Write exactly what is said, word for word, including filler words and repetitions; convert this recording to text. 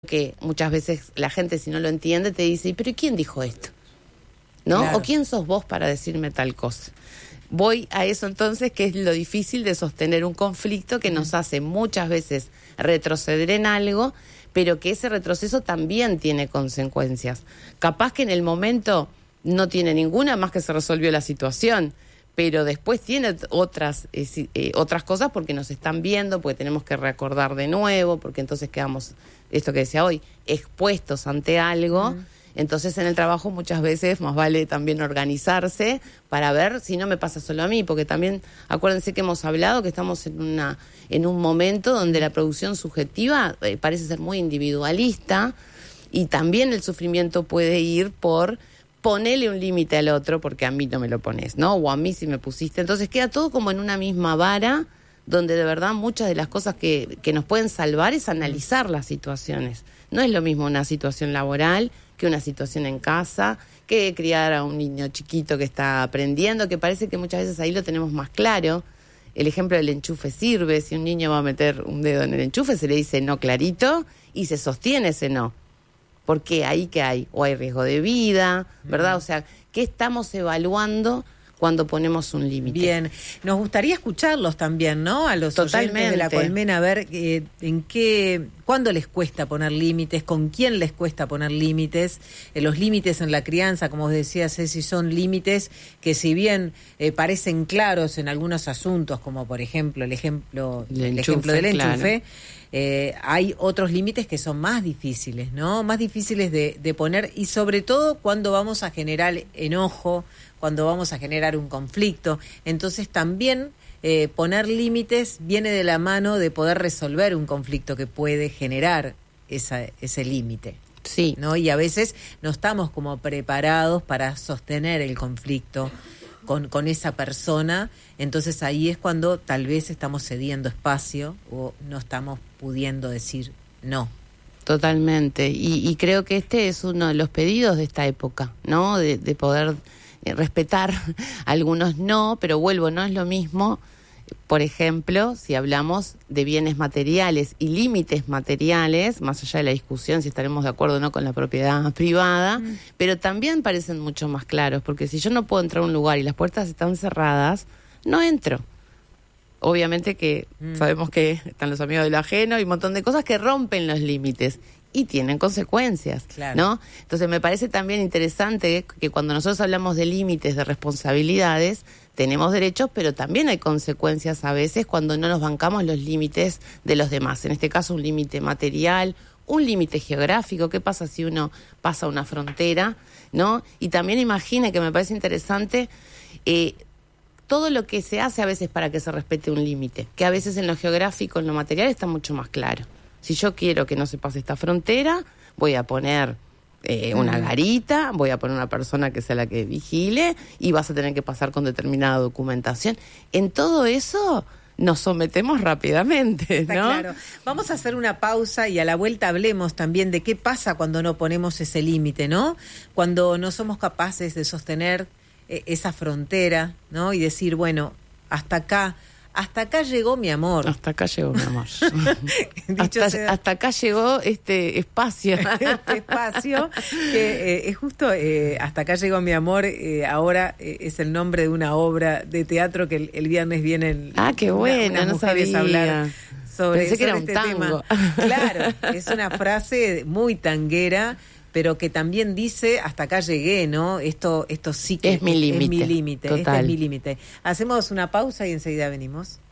que muchas veces la gente, si no lo entiende, te dice, pero ¿quién dijo esto? ¿No? Claro. ¿O quién sos vos para decirme tal cosa? Voy a eso entonces, que es lo difícil de sostener un conflicto que nos hace muchas veces retroceder en algo, pero que ese retroceso también tiene consecuencias. Capaz que en el momento no tiene ninguna, más que se resolvió la situación, pero después tiene otras eh, eh, otras cosas porque nos están viendo, porque tenemos que recordar de nuevo, porque entonces quedamos, esto que decía hoy, expuestos ante algo. Mm. Entonces en el trabajo muchas veces más vale también organizarse para ver si no me pasa solo a mí, porque también acuérdense que hemos hablado que estamos en una en un momento donde la producción subjetiva eh, parece ser muy individualista, y también el sufrimiento puede ir por ponele un límite al otro porque a mí no me lo pones, ¿no? O a mí sí me pusiste. Entonces queda todo como en una misma vara, donde de verdad muchas de las cosas que, que nos pueden salvar es analizar las situaciones. No es lo mismo una situación laboral que una situación en casa, que criar a un niño chiquito que está aprendiendo, que parece que muchas veces ahí lo tenemos más claro. El ejemplo del enchufe sirve. Si un niño va a meter un dedo en el enchufe, se le dice no clarito y se sostiene ese no. Porque ahí que hay, o hay riesgo de vida, ¿verdad? O sea, ¿qué estamos evaluando cuando ponemos un límite? Bien, nos gustaría escucharlos también, ¿no? A los Totalmente. oyentes de La Colmena, a ver eh, en qué, cuándo les cuesta poner límites, con quién les cuesta poner límites. Eh, los límites en la crianza, como decía Ceci, son límites que si bien eh, parecen claros en algunos asuntos, como por ejemplo el ejemplo, el, el enchufe, ejemplo del enchufe, claro. Eh, hay otros límites que son más difíciles, ¿no? Más difíciles de, de poner, y sobre todo cuando vamos a generar enojo, cuando vamos a generar un conflicto. Entonces también eh, poner límites viene de la mano de poder resolver un conflicto que puede generar esa, ese límite. Sí. ¿No? Y a veces no estamos como preparados para sostener el conflicto con, con esa persona. Entonces ahí es cuando tal vez estamos cediendo espacio o no estamos pudiendo decir no. Totalmente. Y, y creo que este es uno de los pedidos de esta época, ¿no? De, de poder eh, respetar algunos no, pero vuelvo, no es lo mismo. Por ejemplo, si hablamos de bienes materiales y límites materiales, más allá de la discusión si estaremos de acuerdo o no con la propiedad privada, mm. pero también parecen mucho más claros, porque si yo no puedo entrar a un lugar y las puertas están cerradas, no entro. Obviamente que mm. sabemos que están los amigos de lo ajeno y un montón de cosas que rompen los límites y tienen consecuencias, claro. ¿no? Entonces me parece también interesante que cuando nosotros hablamos de límites, de responsabilidades, tenemos derechos, pero también hay consecuencias a veces cuando no nos bancamos los límites de los demás. En este caso, un límite material, un límite geográfico. ¿Qué pasa si uno pasa una frontera, no? Y también imagine, que me parece interesante, eh, todo lo que se hace a veces para que se respete un límite, que a veces en lo geográfico, en lo material, está mucho más claro. Si yo quiero que no se pase esta frontera, voy a poner eh, una garita, voy a poner una persona que sea la que vigile y vas a tener que pasar con determinada documentación. En todo eso nos sometemos rápidamente, Está ¿no? Claro. Vamos a hacer una pausa y a la vuelta hablemos también de qué pasa cuando no ponemos ese límite, ¿no? Cuando no somos capaces de sostener eh, esa frontera, ¿no? Y decir, bueno, hasta acá... Hasta acá llegó mi amor. Hasta acá llegó mi amor. Dicho hasta, sea, hasta acá llegó este espacio. este espacio que eh, es justo, eh, hasta acá llegó mi amor, eh, ahora eh, es el nombre de una obra de teatro que el, el viernes vienen. Ah, qué bueno, una, no sabía. A hablar sobre, Pensé que sobre era un este tango. tema. Claro, es una frase muy tanguera, pero que también dice, hasta acá llegué, ¿no? Esto esto sí que es mi límite. Es mi límite, este es mi límite. Hacemos una pausa y enseguida venimos.